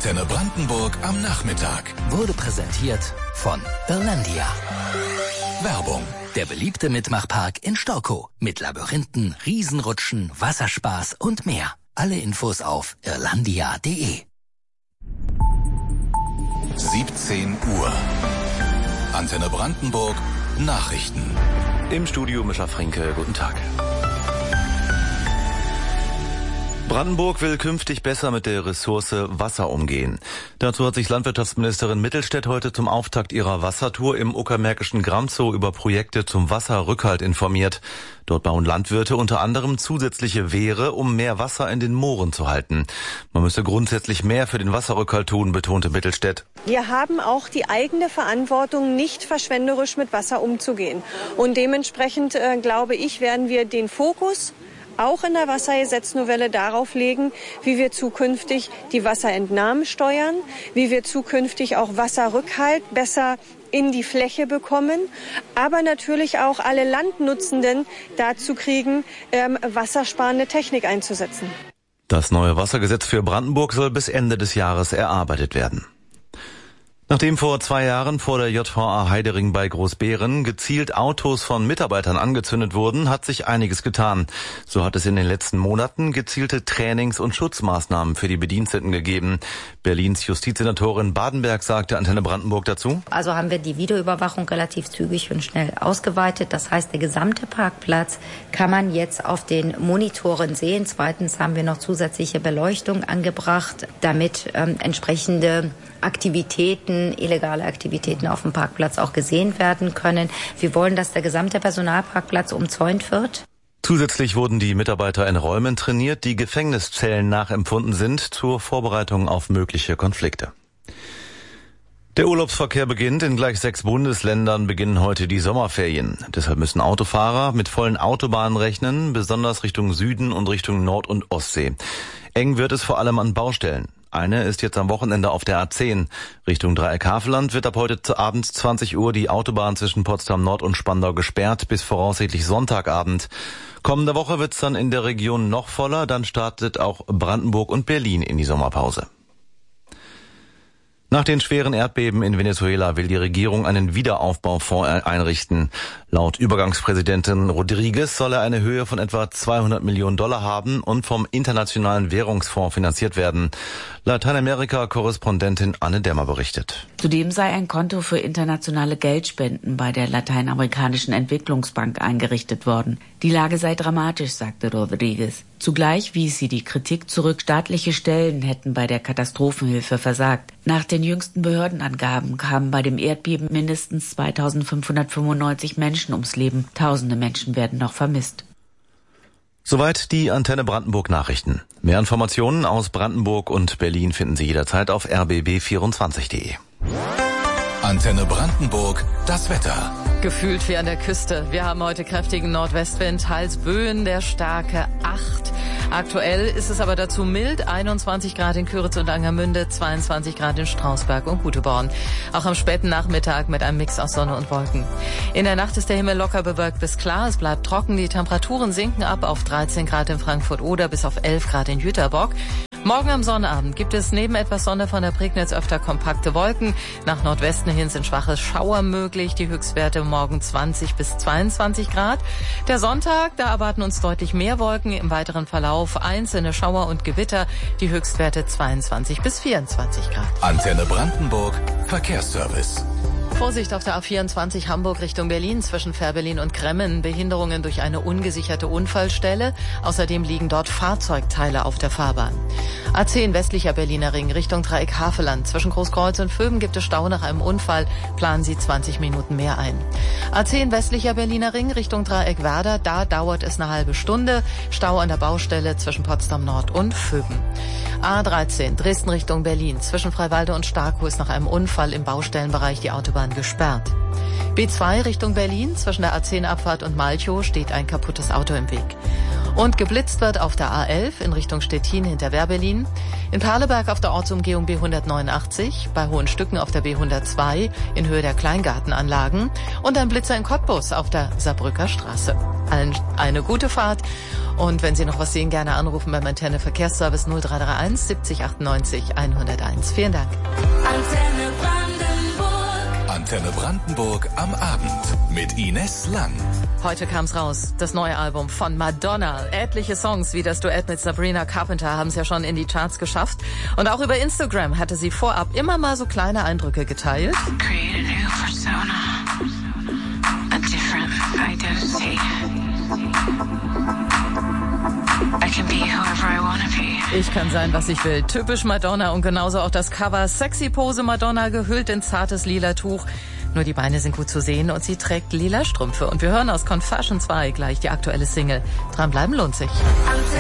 Antenne Brandenburg am Nachmittag. Wurde präsentiert von Irlandia. Werbung. Der beliebte Mitmachpark in Storkow. Mit Labyrinthen, Riesenrutschen, Wasserspaß und mehr. Alle Infos auf irlandia.de. 17 Uhr. Antenne Brandenburg. Nachrichten. Im Studio Mischa Frinke. Guten Tag. Brandenburg will künftig besser mit der Ressource Wasser umgehen. Dazu hat sich Landwirtschaftsministerin Mittelstädt heute zum Auftakt ihrer Wassertour im uckermärkischen Gramzow über Projekte zum Wasserrückhalt informiert. Dort bauen Landwirte unter anderem zusätzliche Wehre, um mehr Wasser in den Mooren zu halten. Man müsse grundsätzlich mehr für den Wasserrückhalt tun, betonte Mittelstädt. Wir haben auch die eigene Verantwortung, nicht verschwenderisch mit Wasser umzugehen. Und dementsprechend, glaube ich, werden wir den Fokus auch in der Wassergesetznovelle darauf legen, wie wir zukünftig die Wasserentnahmen steuern, wie wir zukünftig auch Wasserrückhalt besser in die Fläche bekommen, aber natürlich auch alle Landnutzenden dazu kriegen, wassersparende Technik einzusetzen. Das neue Wassergesetz für Brandenburg soll bis Ende des Jahres erarbeitet werden. Nachdem vor 2 Jahren vor der JVA Heidering bei Großbeeren gezielt Autos von Mitarbeitern angezündet wurden, hat sich einiges getan. So hat es in den letzten Monaten gezielte Trainings- und Schutzmaßnahmen für die Bediensteten gegeben. Berlins Justizsenatorin Badenberg sagte Antenne Brandenburg dazu: Also haben wir die Videoüberwachung relativ zügig und schnell ausgeweitet. Das heißt, der gesamte Parkplatz kann man jetzt auf den Monitoren sehen. Zweitens haben wir noch zusätzliche Beleuchtung angebracht, damit entsprechende Aktivitäten, illegale Aktivitäten auf dem Parkplatz auch gesehen werden können. Wir wollen, dass der gesamte Personalparkplatz umzäunt wird. Zusätzlich wurden die Mitarbeiter in Räumen trainiert, die Gefängniszellen nachempfunden sind, zur Vorbereitung auf mögliche Konflikte. Der Urlaubsverkehr beginnt. In gleich 6 Bundesländern beginnen heute die Sommerferien. Deshalb müssen Autofahrer mit vollen Autobahnen rechnen, besonders Richtung Süden und Richtung Nord- und Ostsee. Eng wird es vor allem an Baustellen. Eine ist jetzt am Wochenende auf der A10. Richtung Dreieck-Havelland wird ab heute abends 20 Uhr die Autobahn zwischen Potsdam Nord und Spandau gesperrt bis voraussichtlich Sonntagabend. Kommende Woche wird's dann in der Region noch voller. Dann startet auch Brandenburg und Berlin in die Sommerpause. Nach den schweren Erdbeben in Venezuela will die Regierung einen Wiederaufbaufonds einrichten. Laut Übergangspräsidentin Rodriguez soll er eine Höhe von etwa $200 Millionen haben und vom Internationalen Währungsfonds finanziert werden. Lateinamerika-Korrespondentin Anne Dämmer berichtet. Zudem sei ein Konto für internationale Geldspenden bei der Lateinamerikanischen Entwicklungsbank eingerichtet worden. Die Lage sei dramatisch, sagte Rodriguez. Zugleich wies sie die Kritik zurück, staatliche Stellen hätten bei der Katastrophenhilfe versagt. Nach den jüngsten Behördenangaben kamen bei dem Erdbeben mindestens 2595 Menschen ums Leben. Tausende Menschen werden noch vermisst. Soweit die Antenne Brandenburg Nachrichten. Mehr Informationen aus Brandenburg und Berlin finden Sie jederzeit auf rbb24.de. Antenne Brandenburg, das Wetter. Gefühlt wie an der Küste. Wir haben heute kräftigen Nordwestwind, teils Böen der Stärke 8. Aktuell ist es aber dazu mild, 21 Grad in Küritz und Angermünde, 22 Grad in Strausberg und Guteborn. Auch am späten Nachmittag mit einem Mix aus Sonne und Wolken. In der Nacht ist der Himmel locker bewölkt bis klar, es bleibt trocken, die Temperaturen sinken ab auf 13 Grad in Frankfurt oder bis auf 11 Grad in Jüterbock. Morgen am Sonnabend gibt es neben etwas Sonne von der Prignitz öfter kompakte Wolken. Nach Nordwesten hin sind schwache Schauer möglich. Die Höchstwerte morgen 20 bis 22 Grad. Der Sonntag, da erwarten uns deutlich mehr Wolken. Im weiteren Verlauf einzelne Schauer und Gewitter. Die Höchstwerte 22 bis 24 Grad. Antenne Brandenburg, Verkehrsservice. Vorsicht auf der A24 Hamburg Richtung Berlin zwischen Fährberlin und Kremmen. Behinderungen durch eine ungesicherte Unfallstelle. Außerdem liegen dort Fahrzeugteile auf der Fahrbahn. A10 westlicher Berliner Ring Richtung Dreieck-Havelland. Zwischen Großkreuz und Vöben gibt es Stau nach einem Unfall. Planen Sie 20 Minuten mehr ein. A10 westlicher Berliner Ring Richtung Dreieck-Werder. Da dauert es eine halbe Stunde. Stau an der Baustelle zwischen Potsdam Nord und Vöben. A13 Dresden Richtung Berlin. Zwischen Freiwalde und Starkow ist nach einem Unfall im Baustellenbereich die Autobahn gesperrt. B2 Richtung Berlin. Zwischen der A10-Abfahrt und Malchow steht ein kaputtes Auto im Weg. Und geblitzt wird auf der A11 in Richtung Stettin hinter Wehrberlin, in Perleberg auf der Ortsumgehung B189, bei Hohenstücken auf der B102 in Höhe der Kleingartenanlagen und ein Blitzer in Cottbus auf der Saarbrücker Straße. Allen eine gute Fahrt Und wenn Sie noch was sehen, gerne anrufen beim Antenne Verkehrsservice 0331 70 98 101. Vielen Dank. Antenne Brandenburg. Antenne Brandenburg am Abend mit Ines Lang. Heute kam's raus, das neue Album von Madonna. Etliche Songs wie das Duett mit Sabrina Carpenter haben es ja schon in die Charts geschafft. Und auch über Instagram hatte sie vorab immer mal so kleine Eindrücke geteilt. Create a new persona, a different identity. I can be whoever I wanna be. Ich kann sein, was ich will. Typisch Madonna und genauso auch das Cover. Sexy Pose Madonna, gehüllt in zartes lila Tuch. Nur die Beine sind gut zu sehen und sie trägt lila Strümpfe. Und wir hören aus Confession 2 gleich die aktuelle Single. Dranbleiben lohnt sich.